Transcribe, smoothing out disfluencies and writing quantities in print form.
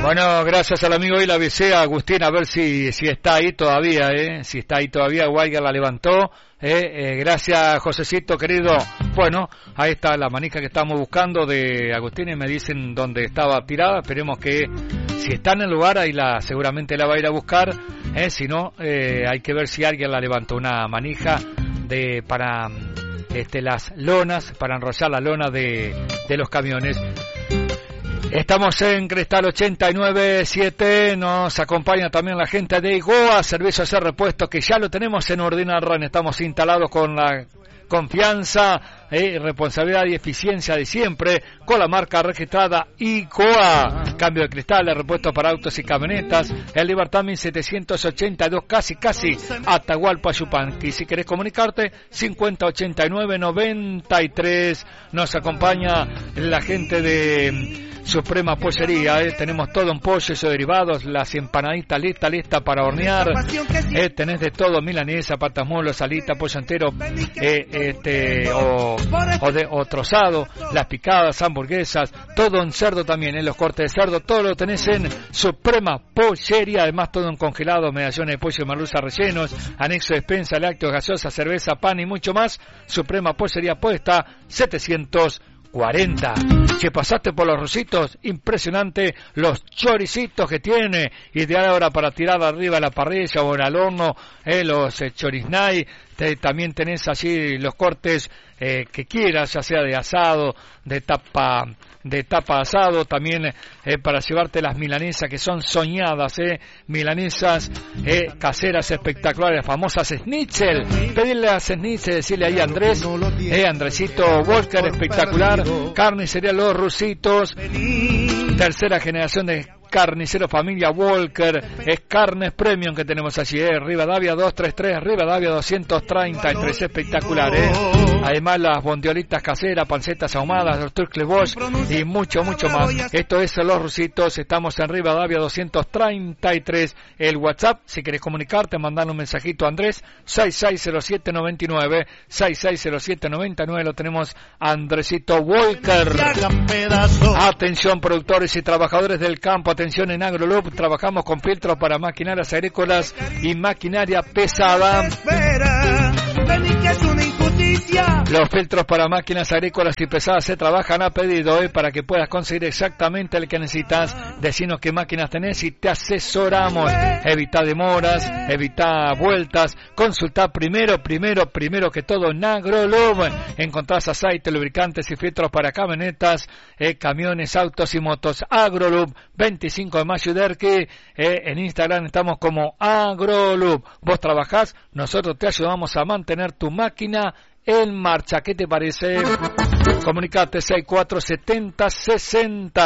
Bueno, gracias al amigo y la avisé a Agustín a ver si está ahí todavía, si está ahí todavía. Guayga la levantó, gracias Josecito querido. Bueno, ahí está la manija que estamos buscando de Agustín y me dicen dónde estaba tirada. Esperemos que si está en el lugar ahí seguramente la va a ir a buscar, si no hay que ver si alguien la levantó. Una manija para las lonas, para enrollar la lona de los camiones. Estamos en Cristal 89.7, nos acompaña también la gente de Igoa, Servicios de Repuestos, que ya lo tenemos en Ordinal Run. Estamos instalados con la confianza, responsabilidad y eficiencia de siempre, con la marca registrada Igoa. Cambio de cristales, repuestos para autos y camionetas, en Libertad 1782, casi Atahualpa Yupanqui. Si querés comunicarte, 5089-93. Nos acompaña la gente de Suprema Pollería, tenemos todo en pollo y sus derivados, las empanaditas lista para hornear, tenés de todo, milanesa, patas molos, salita, pollo entero, o trozado, las picadas, hamburguesas, todo en cerdo también, los cortes de cerdo, todo lo tenés en Suprema Pollería, además todo en congelado, medallones de pollo y merluza rellenos, anexo de despensa, lácteos, gaseosa, cerveza, pan y mucho más. Suprema Pollería Puesta 740. Si pasaste por los Rositos, impresionante los choricitos que tiene, ideal ahora para tirar arriba a la parrilla o en al horno, los choriznay. También tenés allí los cortes que quieras, ya sea de asado, de tapa asado, también para llevarte las milanesas que son soñadas, milanesas caseras espectaculares, famosas schnitzel. Pedirle a schnitzel, decirle ahí a Andrés, Andresito Walker, espectacular. Carnicería Los Rusitos, tercera generación de Carnicero Familia Walker, es carnes premium que tenemos allí, Rivadavia 233, Rivadavia 233, espectacular, Además las bondiolitas caseras, pancetas ahumadas, los turcle Bosch y mucho más. Esto es Los Rusitos, estamos en Rivadavia 233. El WhatsApp, si querés comunicarte, mandar un mensajito a Andrés, 660799, 660799, lo tenemos Andresito Walker. Atención productores y trabajadores del campo, atención en AgroLoop, trabajamos con filtros para maquinarias agrícolas y maquinaria pesada. Los filtros para máquinas agrícolas y pesadas se trabajan a pedido para que puedas conseguir exactamente el que necesitas. Decinos qué máquinas tenés y te asesoramos. Evita demoras, evita vueltas, consulta primero que todo en AgroLoop. Encontrás aceite, lubricantes y filtros para camionetas, camiones, autos y motos. AgroLoop, 25 de mayo de Erque. En Instagram estamos como AgroLoop. Vos trabajás, nosotros te ayudamos a mantener tu máquina en marcha. ¿Qué te parece? Comunicate 647060.